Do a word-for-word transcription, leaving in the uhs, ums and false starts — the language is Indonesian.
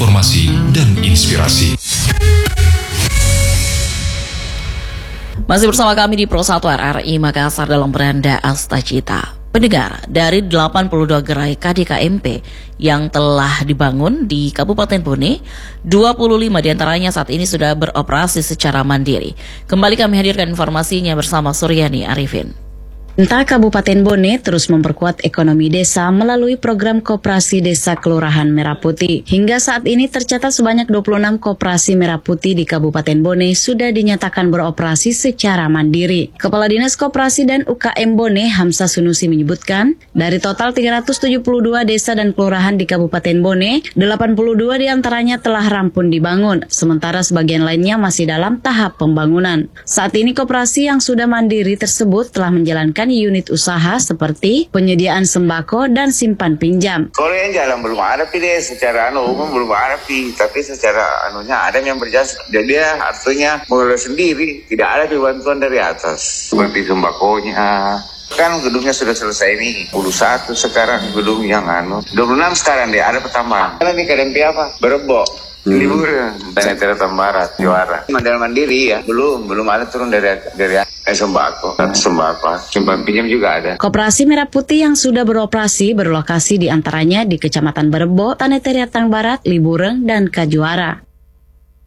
informasi dan inspirasi. Masih bersama kami di Pro satu R R I Makassar dalam beranda Astacita. Pendengar, dari delapan puluh dua gerai K D K M P yang telah dibangun di Kabupaten Bone, dua puluh lima diantaranya saat ini sudah beroperasi secara mandiri. Kembali kami hadirkan informasinya bersama Suryani Arifin. Pemerintah Kabupaten Bone terus memperkuat ekonomi desa melalui program Koperasi Desa Kelurahan Merah Putih. Hingga saat ini tercatat sebanyak dua puluh enam koperasi Merah Putih di Kabupaten Bone sudah dinyatakan beroperasi secara mandiri. Kepala Dinas Koperasi dan U K M Bone, Hamzah Sunusi menyebutkan, dari total tiga ratus tujuh puluh dua desa dan kelurahan di Kabupaten Bone, delapan puluh dua diantaranya telah rampung dibangun, sementara sebagian lainnya masih dalam tahap pembangunan. Saat ini koperasi yang sudah mandiri tersebut telah menjalankan unit usaha seperti penyediaan sembako dan simpan pinjam. Kalau yang jalan belum ada pi deh, secara anu umum belum ada pi, tapi secara anunya ada yang berjasa. Jadi dia artinya mengelola sendiri, tidak ada bantuan dari atas. Seperti sembakonya. Kan gedungnya sudah selesai nih, dua puluh satu sekarang gedung yang anu. dua puluh enam sekarang deh, ada pertambahan. Karena nih K D M P apa? Berebok. Hmm. Liburan, Tanah Barat, Juara. Mandal mandiri ya, belum, belum ada turun dari dari eh, sembako, sembako, simpan pinjam juga ada. Koperasi Merah Putih yang sudah beroperasi berlokasi di antaranya di Kecamatan Berebo, Tanah Barat, Libureng, dan Kajuara.